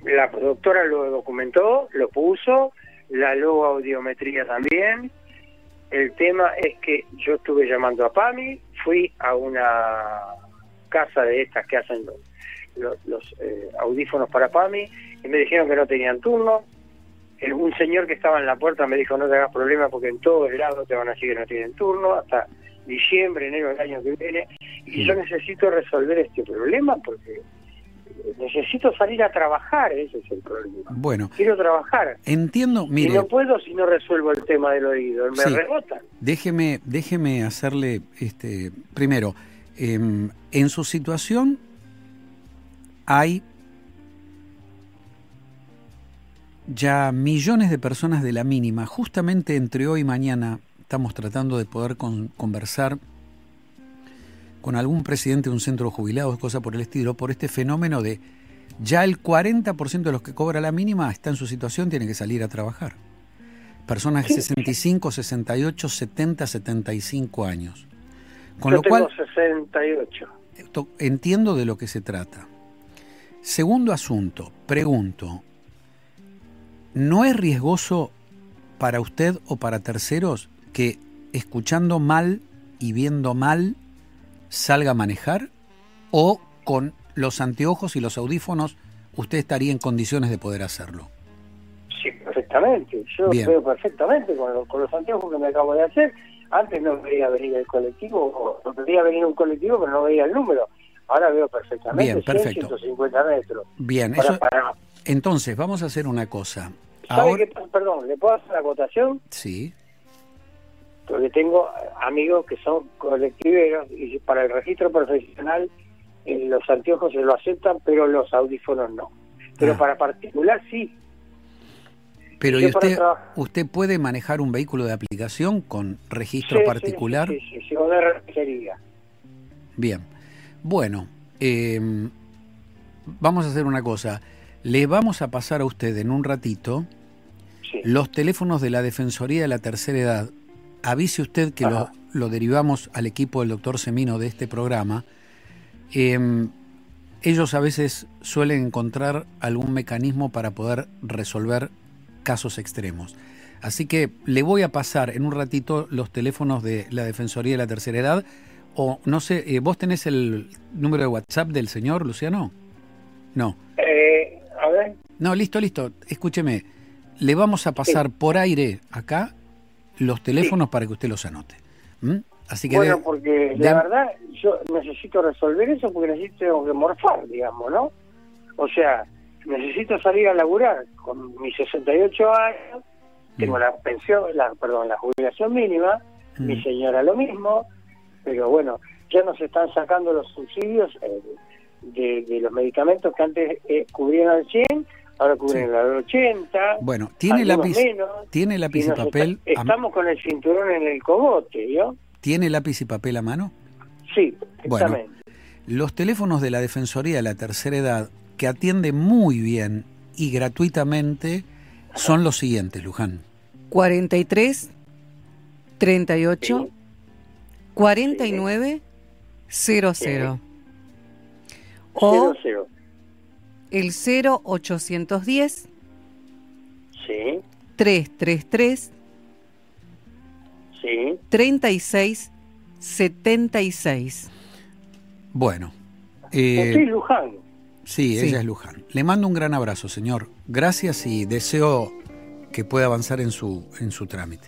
La doctora lo documentó, lo puso, la logoaudiometría también. El tema es que yo estuve llamando a PAMI, fui a una casa de estas que hacen los audífonos para PAMI y me dijeron que no tenían turno. Un señor que estaba en la puerta me dijo: no te hagas problema porque en todos lados te van a decir que no tienen turno hasta diciembre, enero del año que viene, y yo necesito resolver este problema porque necesito salir a trabajar. Ese es el problema. Bueno, quiero trabajar. Entiendo, mire. Y no puedo si no resuelvo el tema del oído, me rebotan. Déjeme hacerle, primero, en su situación hay ya millones de personas de la mínima. Justamente entre hoy y mañana estamos tratando de poder conversar con algún presidente de un centro de jubilados, cosa por el estilo, por este fenómeno de ya el 40% de los que cobra la mínima está en su situación, tiene que salir a trabajar. Personas de 65, 68, 70, 75 años. Con lo cual, 68. Entiendo de lo que se trata. Segundo asunto, pregunto, ¿no es riesgoso para usted o para terceros que escuchando mal y viendo mal salga a manejar? ¿O con los anteojos y los audífonos usted estaría en condiciones de poder hacerlo? Sí, perfectamente. Yo veo perfectamente con los anteojos que me acabo de hacer. Antes no veía venir el colectivo, o veía venir un colectivo pero no veía el número. Ahora veo perfectamente. Bien, perfecto. 150 metros. Bien, entonces vamos a hacer una cosa. ¿Sabe qué? Perdón, ¿le puedo hacer la acotación? Sí. Porque tengo amigos que son colectiveros y para el registro profesional los anteojos se lo aceptan, pero los audífonos no. Pero para particular sí. Pero ¿y usted puede manejar un vehículo de aplicación con registro particular? Sí, o de requería. Bien. Bueno, vamos a hacer una cosa. Le vamos a pasar a usted en un ratito los teléfonos de la Defensoría de la Tercera Edad. Avise usted que lo derivamos al equipo del doctor Semino de este programa. Ellos a veces suelen encontrar algún mecanismo para poder resolver casos extremos. Así que le voy a pasar en un ratito los teléfonos de la Defensoría de la Tercera Edad. O no sé, ¿vos tenés el número de WhatsApp del señor, Luciano? No. A ver. No, listo. Escúcheme. Le vamos a pasar por aire acá los teléfonos para que usted los anote. Así que porque la verdad yo necesito resolver eso porque necesito que morfar, digamos, ¿no? O sea, necesito salir a laburar con mis 68 años, tengo la pensión, la jubilación mínima, mi señora lo mismo, pero bueno, ya nos están sacando los subsidios de los medicamentos que antes cubrían al 100, ahora cubren al 80. Bueno, ¿tiene lápiz y papel? Estamos con el cinturón en el cogote, ¿yo? ¿Tiene lápiz y papel a mano? Sí, exactamente. Bueno, los teléfonos de la Defensoría de la Tercera Edad, que atiende muy bien y gratuitamente, son los siguientes, Luján. 43 38 49 00. O el 0810 333 36 76. Bueno. Usted es Luján. Sí, ella es Luján. Le mando un gran abrazo, señor. Gracias y deseo que pueda avanzar en su trámite.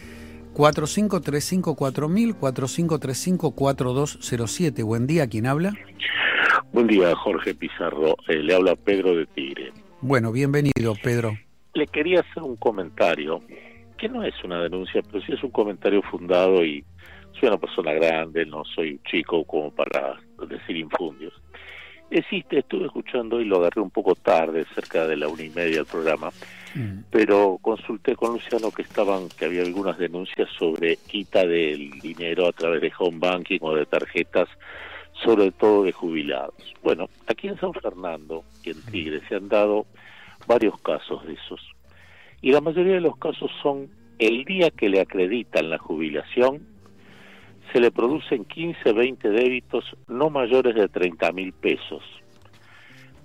45354000, 45354207. Buen día, ¿quién habla? Buen día, Jorge Pizarro. Le habla Pedro de Tigre. Bueno, bienvenido, Pedro. Le quería hacer un comentario, que no es una denuncia, pero sí es un comentario fundado y soy una persona grande, no soy un chico como para decir infundios. Estuve escuchando y lo agarré un poco tarde, cerca de la 1:30 del programa, pero consulté con Luciano que había algunas denuncias sobre quita del dinero a través de home banking o de tarjetas, sobre todo de jubilados. Bueno, aquí en San Fernando y en Tigre se han dado varios casos de esos, y la mayoría de los casos son el día que le acreditan la jubilación, se le producen 15, 20 débitos no mayores de 30.000 pesos.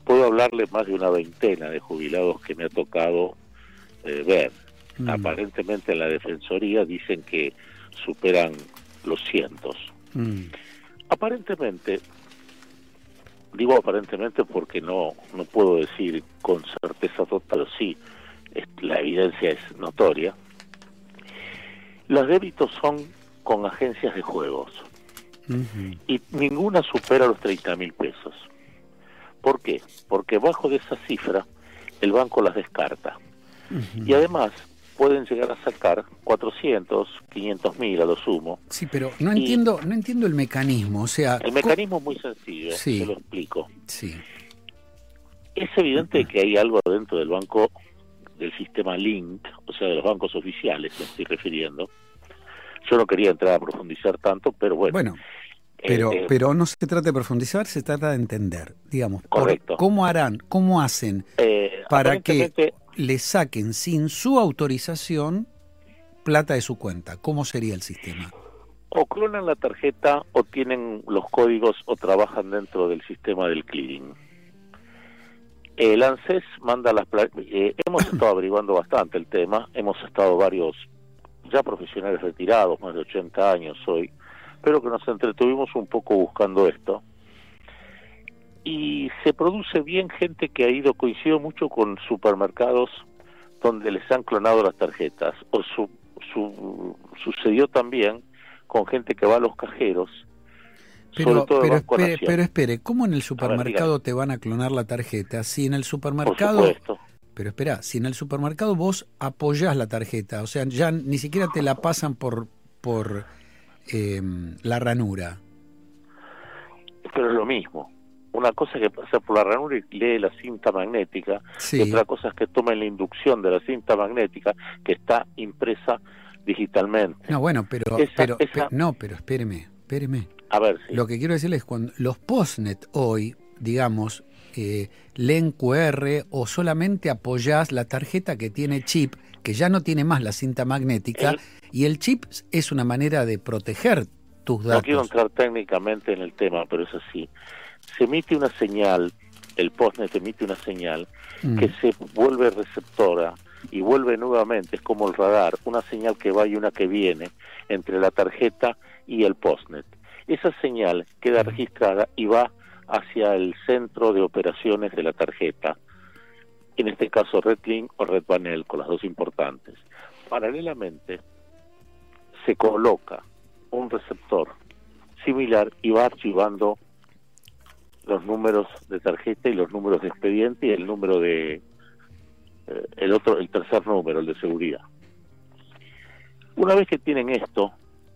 puedo hablarle más de una veintena de jubilados que me ha tocado ver. Aparentemente en la Defensoría dicen que superan los cientos. Aparentemente, digo aparentemente porque no puedo decir con certeza total, pero sí, la evidencia es notoria. Los débitos son con agencias de juegos y ninguna supera los 30.000 pesos. ¿Por qué? Porque bajo de esa cifra el banco las descarta. Y además pueden llegar a sacar 400, 500.000 a lo sumo. Sí, pero no entiendo el mecanismo. O sea, el mecanismo es muy sencillo, sí, se lo explico. Sí. Es evidente que hay algo dentro del banco, del sistema Link, o sea, de los bancos oficiales, me estoy refiriendo. Yo no quería entrar a profundizar tanto, pero bueno. Pero no se trata de profundizar, se trata de entender, digamos. Correcto. ¿Cómo hacen para que le saquen sin su autorización plata de su cuenta? ¿Cómo sería el sistema? O clonan la tarjeta, o tienen los códigos, o trabajan dentro del sistema del clearing. El ANSES manda las... hemos estado averiguando bastante el tema, hemos estado varios ya profesionales retirados, más de 80 años hoy, pero que nos entretuvimos un poco buscando esto. Y se produce bien gente que ha ido, coincido mucho con supermercados donde les han clonado las tarjetas, o sucedió también con gente que va a los cajeros, sobre todo pero espere, ¿cómo en el supermercado te van a clonar la tarjeta? Si en el supermercado... Por supuesto. Pero espera, si en el supermercado vos apoyás la tarjeta, o sea, ya ni siquiera te la pasan por la ranura. Pero es lo mismo. Una cosa es que pasa por la ranura y lee la cinta magnética, sí. Y otra cosa es que tomen la inducción de la cinta magnética que está impresa digitalmente. No, bueno, pero espéreme. A ver, sí. Lo que quiero decirles es cuando los postnet hoy, digamos, leen QR o solamente apoyás la tarjeta que tiene chip, que ya no tiene más la cinta magnética, y el chip es una manera de proteger tus datos. No quiero entrar técnicamente en el tema, pero es así. Se emite una señal, el postnet emite una señal que se vuelve receptora y vuelve nuevamente, es como el radar, una señal que va y una que viene entre la tarjeta y el postnet. Esa señal queda registrada y va hacia el centro de operaciones de la tarjeta, en este caso RedLink o RedBanel, con las dos importantes. Paralelamente se coloca un receptor similar y va archivando los números de tarjeta y los números de expediente y el número de el tercer número, el de seguridad. Una vez que tienen esto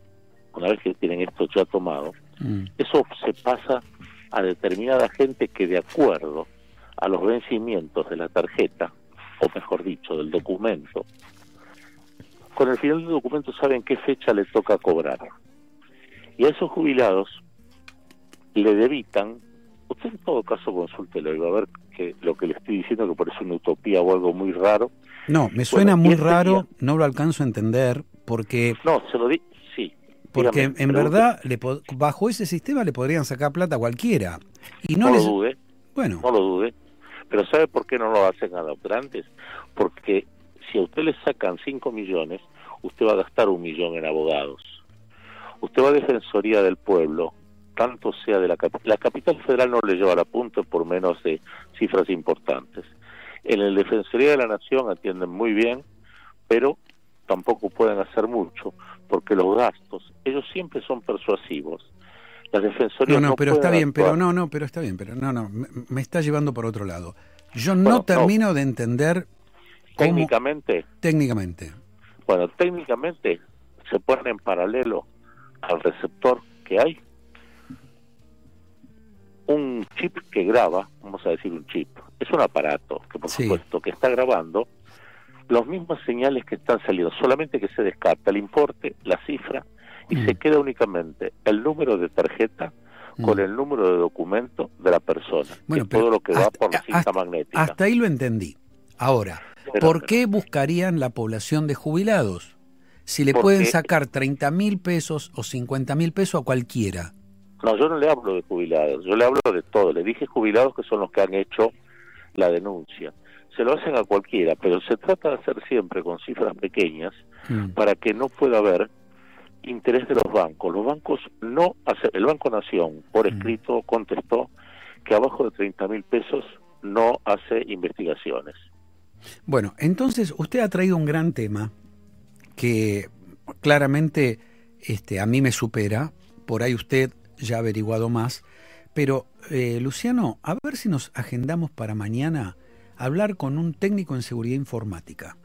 ya tomado, eso se pasa a determinada gente que, de acuerdo a los vencimientos de la tarjeta, o mejor dicho, del documento, con el final del documento saben qué fecha les toca cobrar. Y a esos jubilados le debitan, usted en todo caso consúltelo y va a ver que lo que le estoy diciendo que parece una utopía o algo muy raro. No, me suena muy raro, no lo alcanzo a entender, porque... No, se lo di, sí. Porque en verdad, bajo ese sistema le podrían sacar plata a cualquiera. Y no lo dude. Bueno. No lo dude. Pero ¿sabe por qué no lo hacen adoptantes? Porque si a usted le sacan 5 millones, usted va a gastar 1 millón en abogados. Usted va a Defensoría del Pueblo, tanto sea de la capital federal no le lleva la punta por menos de cifras importantes. En el Defensoría de la Nación atienden muy bien, pero tampoco pueden hacer mucho, porque los gastos, ellos siempre son persuasivos. Las defensorías pero está bien, me está llevando por otro lado. Yo no termino de entender cómo... Técnicamente. Bueno, técnicamente se pone en paralelo al receptor que hay un chip que graba, vamos a decir un chip, es un aparato que por supuesto que está grabando las mismas señales que están saliendo, solamente que se descarta el importe, la cifra, y se queda únicamente el número de tarjeta con el número de documento de la persona, bueno, todo lo que va por la cinta magnética. Hasta ahí lo entendí. Ahora, ¿por qué buscarían la población de jubilados? Si le pueden sacar 30.000 pesos o 50.000 pesos a cualquiera. No, yo no le hablo de jubilados, yo le hablo de todo. Le dije jubilados, que son los que han hecho la denuncia. Se lo hacen a cualquiera, pero se trata de hacer siempre con cifras pequeñas para que no pueda haber interés de los bancos. Los bancos no hacen. El Banco Nación, por escrito, contestó que abajo de 30.000 pesos no hace investigaciones. Bueno, entonces usted ha traído un gran tema que claramente a mí me supera. Por ahí usted ya ha averiguado más. Pero, Luciano, a ver si nos agendamos para mañana hablar con un técnico en seguridad informática.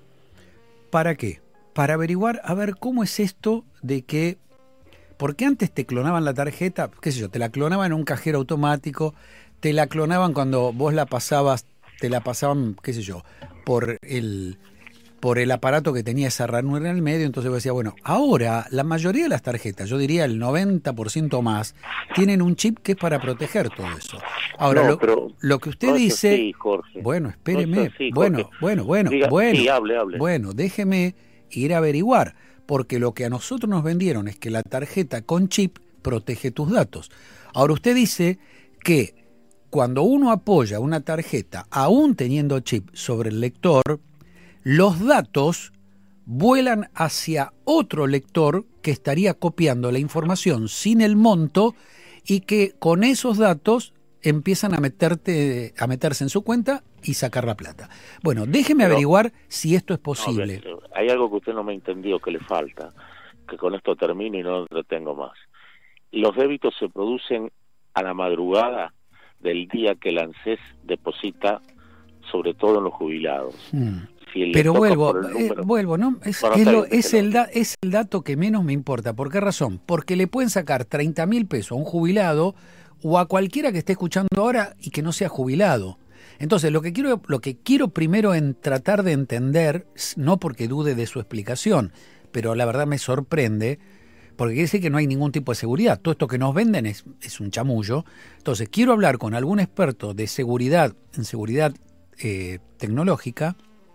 ¿Para qué? Para averiguar, a ver cómo es esto de que... Porque antes te clonaban la tarjeta, qué sé yo, te la clonaban en un cajero automático, te la clonaban cuando vos la pasabas, te la pasaban, qué sé yo, por el aparato que tenía esa ranura en el medio. Entonces vos decías, bueno, ahora la mayoría de las tarjetas, yo diría el 90% más, tienen un chip que es para proteger todo eso. Ahora, no, lo que usted no dice... Así, Jorge. Bueno, espéreme. No así, bueno. Diga, sí, hable. Bueno, déjeme ir a averiguar, porque lo que a nosotros nos vendieron es que la tarjeta con chip protege tus datos. Ahora usted dice que cuando uno apoya una tarjeta, aún teniendo chip sobre el lector, los datos vuelan hacia otro lector que estaría copiando la información sin el monto y que con esos datos empiezan a meterse en su cuenta y sacar la plata. Bueno, déjeme averiguar si esto es posible. No, hay algo que usted no me entendió, que le falta, que con esto termino y no lo entretengo más. Los débitos se producen a la madrugada del día que el ANSES deposita, sobre todo en los jubilados. Pero vuelvo, ¿no? Es el dato que menos me importa. ¿Por qué razón? Porque le pueden sacar 30.000 pesos a un jubilado o a cualquiera que esté escuchando ahora y que no sea jubilado. Entonces, lo que quiero primero tratar de entender, no porque dude de su explicación, pero la verdad me sorprende, porque quiere decir que no hay ningún tipo de seguridad. Todo esto que nos venden es un chamullo. Entonces, quiero hablar con algún experto de seguridad, en seguridad tecnológica,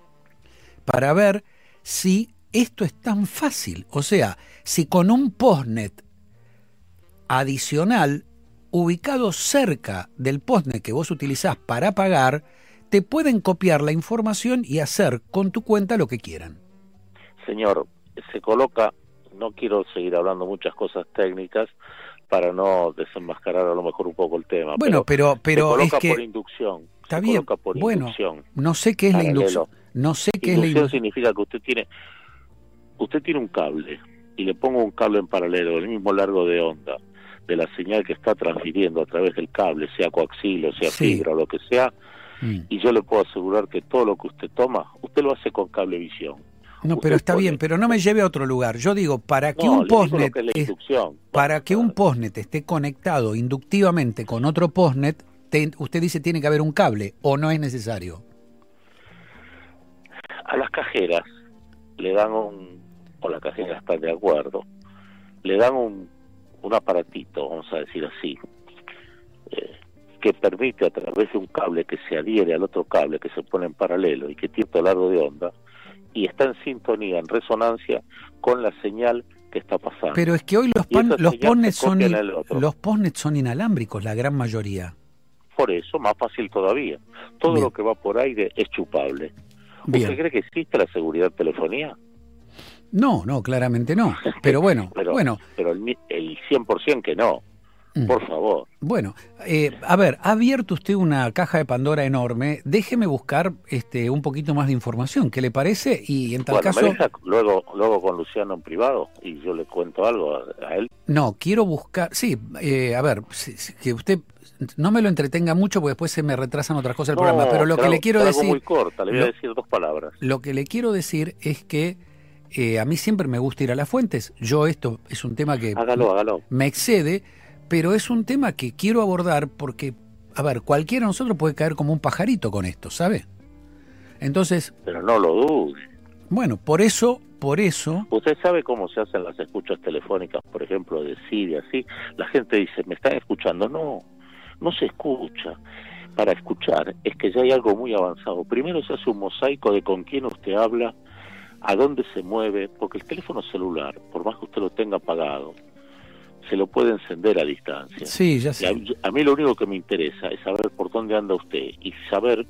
para ver si esto es tan fácil. O sea, si con un postnet adicional ubicado cerca del postnet que vos utilizás para pagar, te pueden copiar la información y hacer con tu cuenta lo que quieran. Señor, se coloca, no quiero seguir hablando muchas cosas técnicas para no desenmascarar a lo mejor un poco el tema. Bueno, pero se coloca es que... por inducción. Está bien, bueno, inducción, no sé qué es la inducción. No sé qué es la inducción. Significa que usted tiene un cable y le pongo un cable en paralelo, del mismo largo de onda, de la señal que está transfiriendo a través del cable, sea coaxil o sea fibra o lo que sea, y yo le puedo asegurar que todo lo que usted toma, usted lo hace con cablevisión. No, pero está bien, pero no me lleve a otro lugar. Yo digo, para que un postnet un postnet esté conectado inductivamente con otro postnet, usted dice tiene que haber un cable, o no es necesario. A las cajeras le dan o la cajera está de acuerdo, le dan un aparatito, vamos a decir así, que permite a través de un cable que se adhiere al otro cable que se pone en paralelo y que tiene todo largo de onda y está en sintonía, en resonancia con la señal que está pasando. Pero es que hoy los postnets son inalámbricos, la gran mayoría. Por eso, más fácil todavía. Todo lo que va por aire es chupable. ¿Usted cree que existe la seguridad telefonía? No, claramente no. Pero bueno, pero el 100% que no. Por favor. Bueno, a ver, ha abierto usted una caja de Pandora enorme. Déjeme buscar un poquito más de información. ¿Qué le parece? Y en tal caso... ¿Me deja luego con Luciano en privado y yo le cuento algo a él? No, quiero buscar... Sí, a ver, que usted no me lo entretenga mucho porque después se me retrasan otras cosas del programa. Pero lo que le quiero decir... muy corta, le voy a decir 2 palabras. Lo que le quiero decir es que a mí siempre me gusta ir a las fuentes. Esto es un tema que hágalo. Me excede... Pero es un tema que quiero abordar porque, a ver, cualquiera de nosotros puede caer como un pajarito con esto, ¿sabe? Entonces... Pero no lo dude. Bueno, por eso... ¿Usted sabe cómo se hacen las escuchas telefónicas, por ejemplo, de Siria, así? La gente dice, ¿me están escuchando? No se escucha. Para escuchar es que ya hay algo muy avanzado. Primero se hace un mosaico de con quién usted habla, a dónde se mueve, porque el teléfono celular, por más que usted lo tenga apagado, se lo puede encender a distancia. Sí, ya sé. A mí lo único que me interesa es saber por dónde anda usted y saber